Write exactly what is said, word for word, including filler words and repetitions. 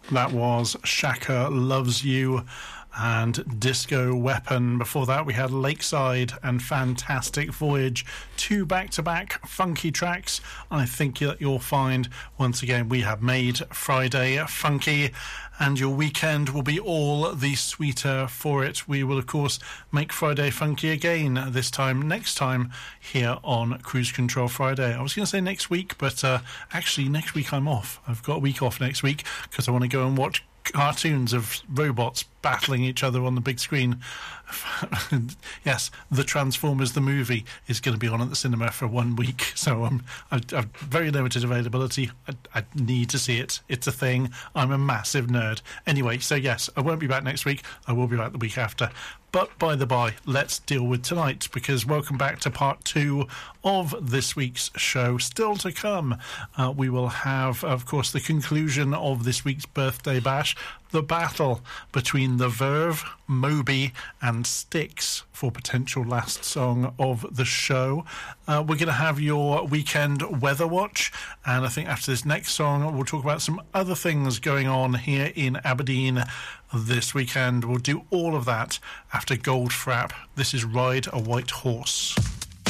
That was Shaka Loves You and Disco Weapon. Before that, we had Lakeside and Fantastic Voyage. Two back-to-back funky tracks. I think that you'll find, once again, we have made Friday funky, and your weekend will be all the sweeter for it. We will, of course, make Friday funky again, this time, next time, here on Cruise Control Friday. I was going to say next week, but uh, actually, next week I'm off. I've got a week off next week because I want to go and watch cartoons of robots battling each other on the big screen. Yes, the Transformers the movie is going to be on at the cinema for one week, so um, I, I've very limited availability. I, I need to see it. It's a thing. I'm a massive nerd. Anyway, so yes, I won't be back next week. I will be back the week after. But by the by, let's deal with tonight, because welcome back to part two of this week's show. Still to come, uh, we will have, of course, the conclusion of this week's birthday bash, the battle between The Verve, Moby and Styx for potential last song of the show. Uh, we're going to have your weekend weather watch, and I think after this next song we'll talk about some other things going on here in Aberdeen this weekend. We'll do all of that after Goldfrapp. This is Ride a White Horse.